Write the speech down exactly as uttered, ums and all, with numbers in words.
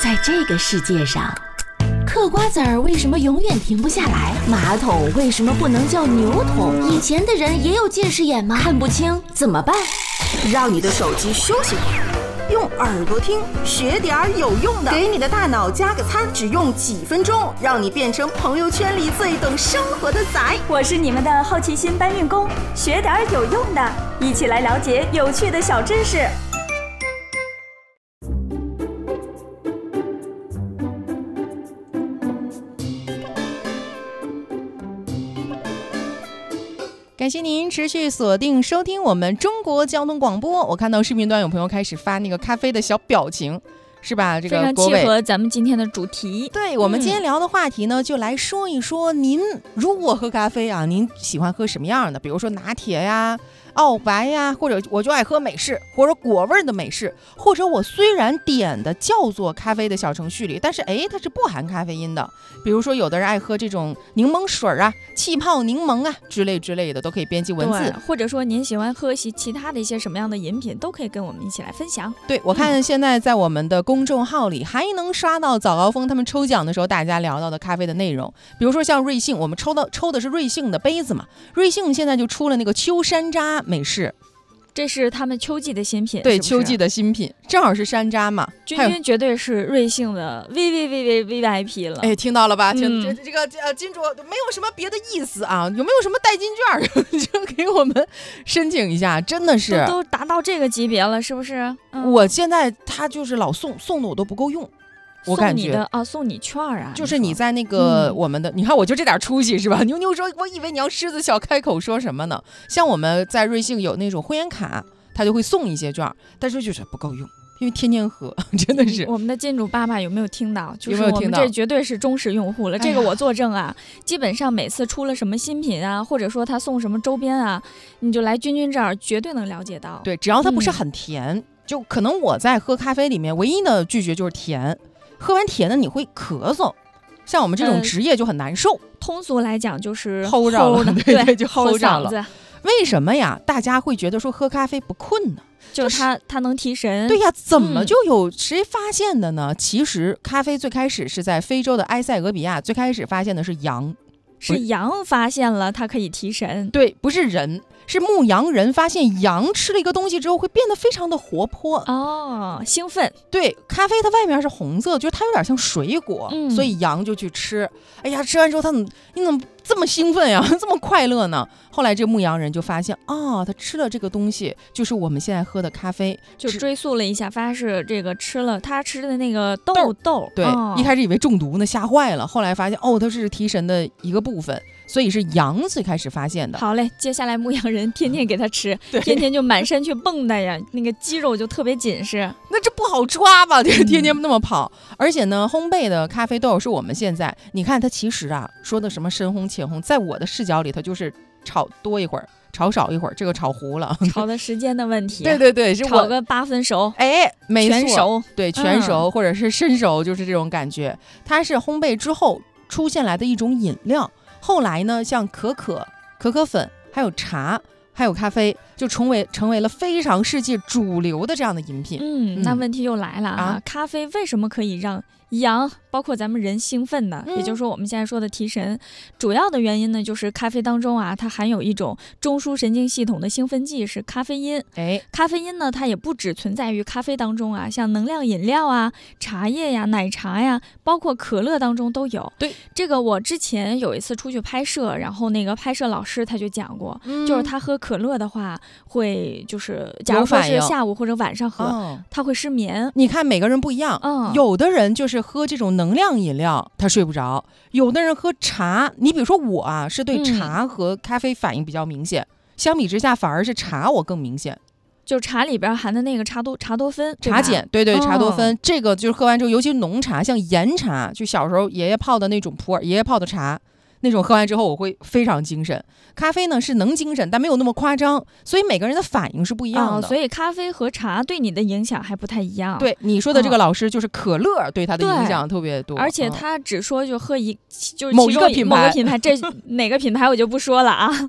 在这个世界上，嗑瓜子儿为什么永远停不下来？马桶为什么不能叫牛桶？以前的人也有近视眼吗？看不清怎么办？ 让你的手机休息会儿，用耳朵听，学点儿有用的，给你的大脑加个餐，只用几分钟，让你变成朋友圈里最懂生活的仔。 我是你们的好奇心搬运工，学点儿有用的，一起来了解有趣的小知识。 感谢您持续锁定收听我们中国交通广播。我看到视频端有朋友开始发那个咖啡的小表情，是吧？这个非常契合咱们今天的主题。 对，我们今天聊的话题呢，嗯、就来说一说您如果喝咖啡啊，您喜欢喝什么样的？比如说拿铁呀、澳白呀，或者我就爱喝美式，或者果味的美式，或者我虽然点的叫做咖啡的小程序里，但是哎，它是不含咖啡因的。比如说有的人爱喝这种柠檬水啊、气泡柠檬啊之类之类的，都可以编辑文字。 或者说您喜欢喝其他的一些什么样的饮品，都可以跟我们一起来分享。 对，我看现在在我们的公众号里还能刷到早高峰他们抽奖的时候大家聊到的咖啡的内容。比如说像瑞幸，我们抽到抽的是瑞幸的杯子嘛，瑞幸现在就出了那个秋山楂美式， 这是他们秋季的新品。 对， 是不是秋季的新品，正好是山楂嘛。 君君绝对是瑞幸的 V V V V V I P 了。 哎，听到了吧？听、 嗯、 这这个呃金主没有什么别的意思啊，有没有什么代金券就给我们申请一下？真的是都, 都达到这个级别了，是不是？ 嗯、我现在他就是老送送的我都不够用。我感觉送你的啊，送你券啊， 就是你在那个我们的，嗯、你看我就这点出息是吧？牛牛说，我以为你要狮子小开口说什么呢？像我们在瑞幸有那种会员卡，他就会送一些券，但是就是不够用，因为天天喝，真的是。 我们的金主爸爸有没有听到？就是我们这绝对是忠实用户了，这个我作证啊。基本上每次出了什么新品啊，或者说他送什么周边啊，你就来君君这儿，绝对能了解到。 对，只要它不是很甜，嗯、就可能我在喝咖啡里面唯一的拒绝就是甜。喝完甜的你会咳嗽，像我们这种职业就很难受。呃、 通俗来讲就是齁着了，对对，就齁着了。为什么呀？大家会觉得说喝咖啡不困呢？ 就是它它能提神。 对呀，怎么就有谁发现的呢？嗯、其实咖啡最开始是在非洲的埃塞俄比亚，最开始发现的是羊， 是羊发现了它可以提神。 对，不是人。是牧羊人发现羊吃了一个东西之后会变得非常的活泼哦，兴奋。 对，咖啡它外面是红色，就是它有点像水果，嗯、所以羊就去吃。哎呀，吃完之后它怎么你怎么这么兴奋呀，这么快乐呢？后来这牧羊人就发现啊、哦，他吃了这个东西就是我们现在喝的咖啡， 就追溯了一下，发现是这个吃了他吃的那个豆豆。豆对、 哦， 一开始以为中毒呢，吓坏了，后来发现哦，它是提神的一个部分。所以是羊最开始发现的。 好嘞，接下来牧羊人天天给他吃，天天就满身去蹦跶呀，那个肌肉就特别紧实。 那这不好抓吧？这天天那么跑，嗯、而且呢，烘焙的咖啡豆是我们现在，你看它其实啊，说的什么深烘浅烘，在我的视角里，它就是炒多一会儿，炒少一会儿，这个炒糊了， 炒的时间的问题。 对对对，是我炒个八分熟， 哎，没错， 全熟， 对，全熟、嗯、或者是深熟，就是这种感觉。它是烘焙之后出现来的一种饮料。后来呢，像可可、可可粉，还有茶，还有咖啡，就成为成为了非常世界主流的这样的饮品。 嗯，那问题又来了啊，啊咖啡为什么可以让羊包括咱们人兴奋呢？嗯、也就是说我们现在说的提神，主要的原因呢，就是咖啡当中啊，它含有一种中枢神经系统的兴奋剂，是咖啡因。 哎， 咖啡因呢，它也不只存在于咖啡当中啊，像能量饮料啊、茶叶呀、奶茶呀，包括可乐当中都有。 对， 这个我之前有一次出去拍摄，然后那个拍摄老师他就讲过，嗯、就是他喝可乐的话，会就是假如说是下午或者晚上喝，哦、他会失眠。 你看每个人不一样，嗯，有的人就是喝这种能量饮料他睡不着，有的人喝茶，你比如说我啊，是对茶和咖啡反应比较明显，嗯、相比之下反而是茶我更明显。 就茶里边含的那个茶多茶多酚， 茶碱，对对，茶多酚，哦、这个就是喝完之后，尤其浓茶，像岩茶，就小时候爷爷泡的那种普洱爷爷泡的茶。那种喝完之后我会非常精神。咖啡呢是能精神，但没有那么夸张，所以每个人的反应是不一样的。 哦、所以咖啡和茶对你的影响还不太一样。 对你说的这个老师，就是可乐对他的影响特别多， 而且他只说就喝一，就是某一个品牌， 某个品牌，这哪个品牌我就不说了啊。